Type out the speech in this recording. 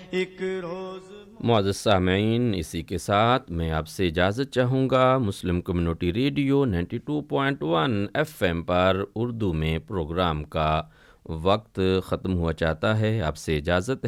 एक रोज़। मुअज़्ज़ज़ सामईन, इसी के साथ मैं आपसे इजाज़त चाहूँगा। मुस्लिम कम्युनिटी रेडियो 92.1 एफएम पर उर्दू में प्रोग्राम का वक्त ख़त्म हुआ चाहता है। आपसे इजाज़त है।